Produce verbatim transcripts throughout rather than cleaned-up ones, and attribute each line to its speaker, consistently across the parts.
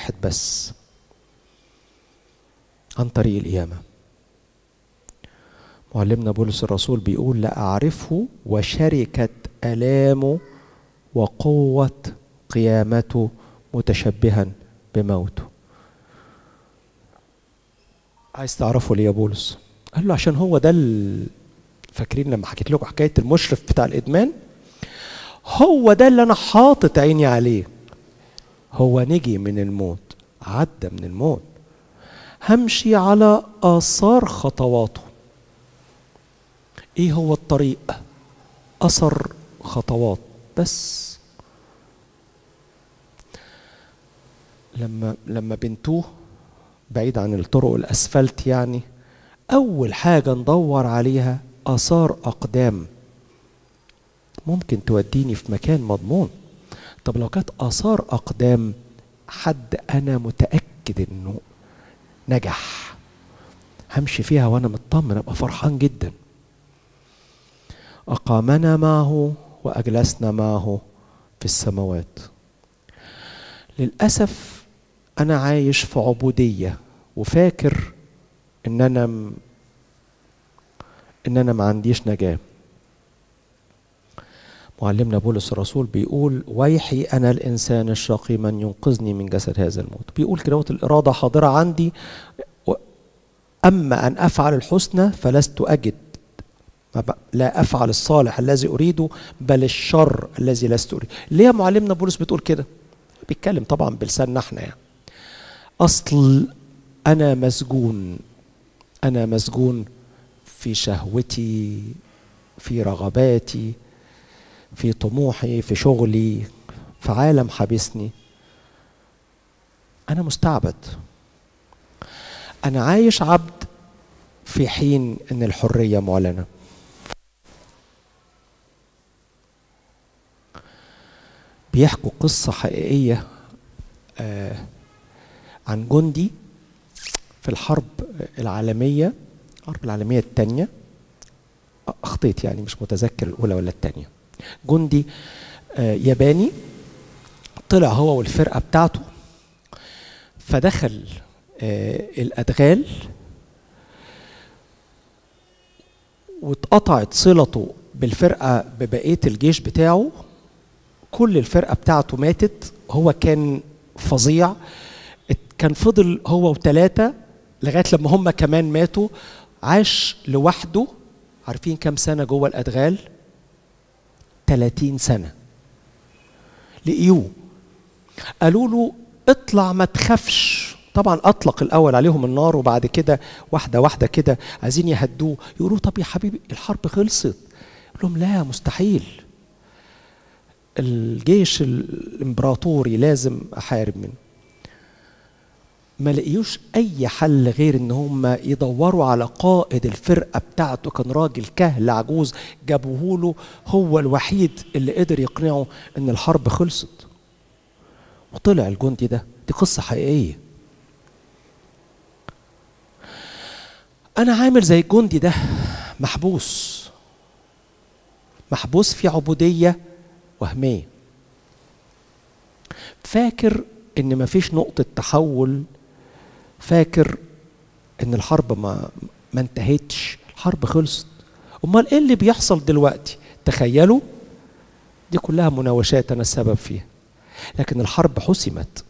Speaker 1: واحد بس، عن طريق القيامة. معلمنا بولس الرسول بيقول لا أعرفه وشركة آلامه وقوة قيامته متشبها بموته. عايز تعرفه ليه يا بولس؟ قال له عشان هو ده ال... فاكرين لما حكيت لكم حكاية المشرف بتاع الإدمان؟ هو ده اللي أنا حاطط عيني عليه. هو نجي من الموت، عدى من الموت، همشي على آثار خطواته. ايه هو الطريق؟ أثر خطوات بس. لما لما بنتوه بعيد عن الطرق الأسفلت، يعني أول حاجة ندور عليها آثار أقدام ممكن توديني في مكان مضمون. طب لو كانت آثار أقدام حد أنا متأكد إنه نجح، همشي فيها وأنا مطمن، أبقى فرحان جدا. أقامنا معه وأجلسنا معه في السماوات. للأسف أنا عايش في عبودية وفاكر إن أنا م... إن أنا ما عنديش نجاة. معلمنا بولس الرسول بيقول ويحي أنا الإنسان الشقي من ينقذني من جسد هذا الموت. بيقول كده الإرادة حاضرة عندي، أما أن أفعل الحسنى فلست أجد، لا أفعل الصالح الذي أريده بل الشر الذي لست أريده. ليه معلمنا بولس بتقول كده؟ بيتكلم طبعا بلساننا احنا، يعني أصل أنا مسجون، أنا مسجون في شهوتي، في رغباتي، في طموحي، في شغلي، في عالم حبسني. أنا مستعبد، أنا عايش عبد في حين أن الحرية معلنة. بيحكوا قصة حقيقية آه عن جندي في الحرب العالمية، الحرب العالمية الثانية، أخطيت يعني مش متذكر الأولى ولا الثانية. جندي آه ياباني طلع هو والفرقة بتاعته، فدخل آه الأدغال واتقطعت صلته بالفرقة ببقية الجيش بتاعه. كل الفرقة بتاعته ماتت، هو كان فظيع، كان فضل هو وثلاثة لغاية لما هم كمان ماتوا. عاش لوحده. عارفين كم سنة جوه الأدغال؟ ثلاثين سنة. لقيوه قالوا له اطلع ما تخافش. طبعا أطلق الأول عليهم النار، وبعد كده واحدة واحدة كده عايزين يهدوه، يقولوا طب يا حبيبي الحرب خلصت. يقول لهم لا مستحيل، الجيش الامبراطوري لازم احارب منه. ما لقيوش اي حل غير ان هم يدوروا على قائد الفرقه بتاعته، كان راجل كهل عجوز، جابوه له، هو الوحيد اللي قدر يقنعه ان الحرب خلصت. وطلع الجندي ده. دي قصه حقيقيه. انا عامل زي الجندي ده، محبوس محبوس في عبوديه وهمية، فاكر ان مفيش نقطة تحول، فاكر ان الحرب ما ما انتهتش، الحرب خلصت. امال ايه اللي بيحصل دلوقتي؟ تخيلوا، دي كلها مناوشات انا السبب فيها، لكن الحرب حسمت.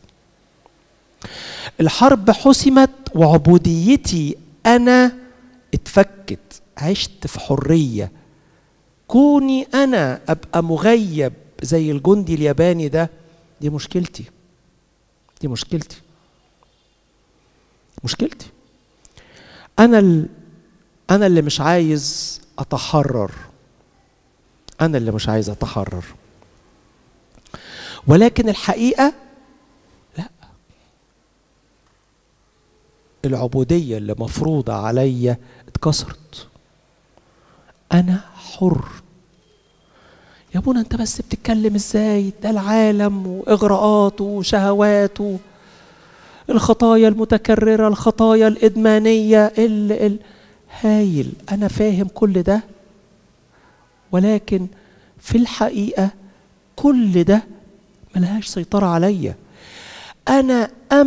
Speaker 1: الحرب حسمت وعبوديتي انا اتفكت، عشت في حرية. كوني انا ابقى مغيب زي الجندي الياباني ده، دي مشكلتي، دي مشكلتي مشكلتي انا ال... انا اللي مش عايز اتحرر، انا اللي مش عايز اتحرر. ولكن الحقيقة لا، العبودية اللي مفروضة عليا اتكسرت. انا حر. يا ابونا انت بس بتتكلم ازاي؟ ده العالم واغراءاته وشهواته، الخطايا المتكررة، الخطايا الإدمانية، ال ال هايل، أنا فاهم كل ده، ولكن في الحقيقة كل ده ملهاش سيطرة عليا. أنا